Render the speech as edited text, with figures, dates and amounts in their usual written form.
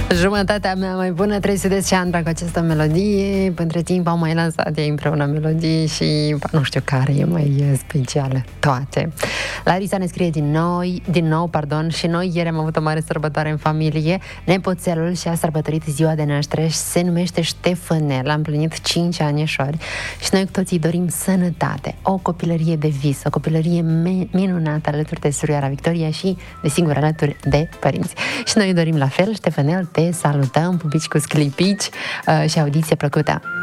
Jumătatea mea mai bună, trebuie să vedeți ce Andra cu această melodie. Între timp au mai lansat ei împreună melodii și nu știu care e mai specială. Toate. Larisa ne scrie din nou, și noi ieri am avut o mare sărbătoare în familie. Nepoțelul și-a sărbătorit ziua de naștere și se numește Ștefănel. A împlinit 5 anișori și noi cu toții dorim sănătate, o copilărie de vis, o copilărie minunată alături de surioara Victoria și, desigur, alături de părinți. Și noi dorim la fel, Ștefănel, te salutăm, pupici cu sclipici și audiție plăcută!